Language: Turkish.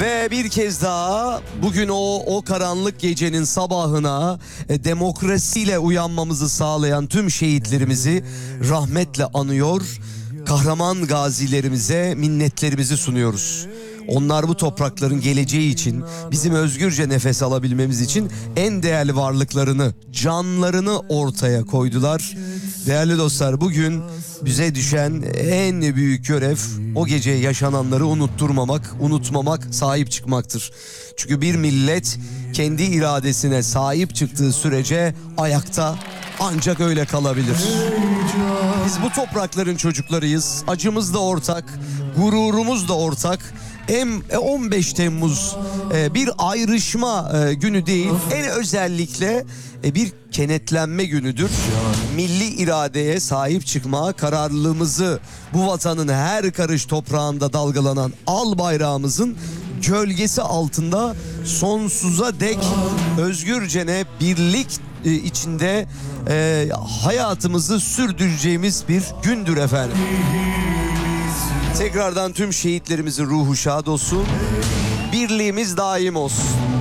Ve bir kez daha bugün o karanlık gecenin sabahına demokrasiyle uyanmamızı sağlayan tüm şehitlerimizi rahmetle anıyor. Kahraman gazilerimize minnetlerimizi sunuyoruz. Onlar bu toprakların geleceği için, bizim özgürce nefes alabilmemiz için en değerli varlıklarını, canlarını ortaya koydular. Değerli dostlar, bugün bize düşen en büyük görev o gece yaşananları unutmamak, sahip çıkmaktır. Çünkü bir millet kendi iradesine sahip çıktığı sürece ayakta ancak öyle kalabilir. Biz bu toprakların çocuklarıyız. Acımız da ortak, gururumuz da ortak. 15 Temmuz bir ayrışma günü değil, en özellikle bir kenetlenme günüdür. Milli iradeye sahip çıkma, kararlılığımızı bu vatanın her karış toprağında dalgalanan al bayrağımızın gölgesi altında sonsuza dek özgürce birlik içinde hayatımızı sürdüreceğimiz bir gündür efendim. Tekrardan tüm şehitlerimizin ruhu şad olsun. Birliğimiz daim olsun.